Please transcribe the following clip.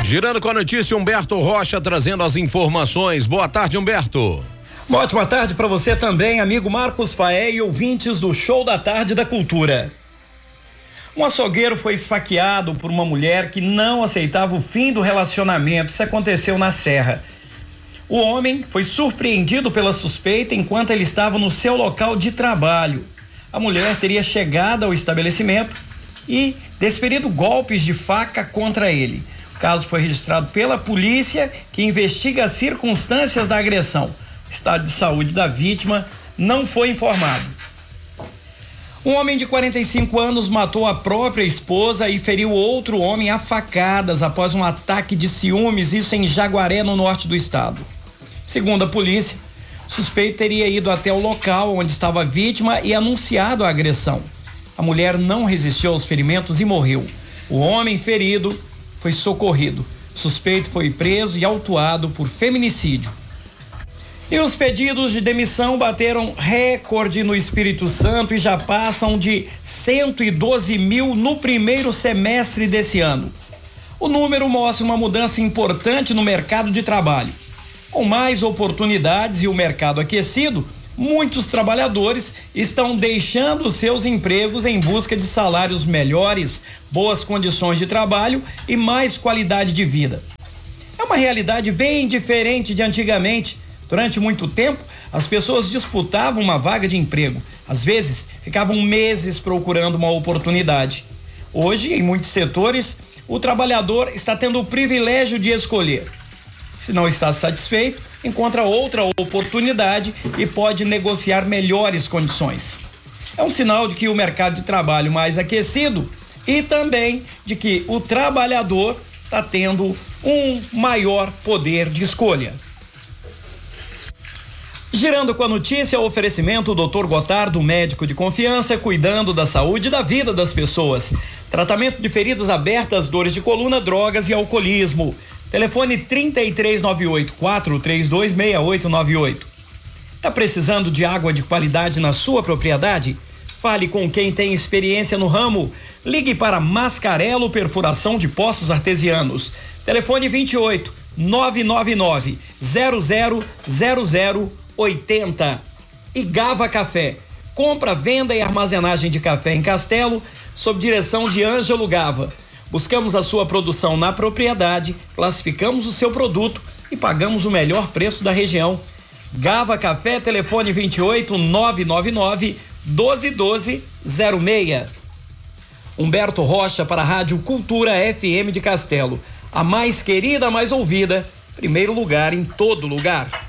Girando com a notícia, Humberto Rocha trazendo as informações. Boa tarde, Humberto. Uma ótima tarde para você também, amigo Marcos Faé e ouvintes do Show da Tarde da Cultura. Um açougueiro foi esfaqueado por uma mulher que não aceitava o fim do relacionamento. Isso aconteceu na Serra. O homem foi surpreendido pela suspeita enquanto ele estava no seu local de trabalho. A mulher teria chegado ao estabelecimento e desferido golpes de faca contra ele. O caso foi registrado pela polícia, que investiga as circunstâncias da agressão. O estado de saúde da vítima não foi informado. Um homem de 45 anos matou a própria esposa e feriu outro homem a facadas após um ataque de ciúmes, isso em Jaguaré, no norte do estado. Segundo a polícia, o suspeito teria ido até o local onde estava a vítima e anunciado a agressão. A mulher não resistiu aos ferimentos e morreu. O homem ferido foi socorrido. O suspeito foi preso e autuado por feminicídio. E os pedidos de demissão bateram recorde no Espírito Santo e já passam de 112 mil no primeiro semestre desse ano. O número mostra uma mudança importante no mercado de trabalho. Com mais oportunidades e o mercado aquecido, muitos trabalhadores estão deixando seus empregos em busca de salários melhores, boas condições de trabalho e mais qualidade de vida. É uma realidade bem diferente de antigamente. Durante muito tempo, as pessoas disputavam uma vaga de emprego. Às vezes, ficavam meses procurando uma oportunidade. Hoje, em muitos setores, o trabalhador está tendo o privilégio de escolher. Se não está satisfeito, encontra outra oportunidade e pode negociar melhores condições. É um sinal de que o mercado de trabalho mais aquecido e também de que o trabalhador está tendo um maior poder de escolha. Girando com a notícia, o oferecimento Dr. Gotardo, médico de confiança, cuidando da saúde e da vida das pessoas. Tratamento de feridas abertas, dores de coluna, drogas e alcoolismo. Telefone 3398-432-6898. Tá precisando de água de qualidade na sua propriedade? Fale com quem tem experiência no ramo. Ligue para Mascarello Perfuração de Poços Artesianos. Telefone 28 999 000080. E Gava Café. Compra, venda e armazenagem de café em Castelo, sob direção de Ângelo Gava. Buscamos a sua produção na propriedade, classificamos o seu produto e pagamos o melhor preço da região. Gava Café, telefone 28 999 1212 06. Humberto Rocha para a Rádio Cultura FM de Castelo. A mais querida, a mais ouvida, primeiro lugar em todo lugar.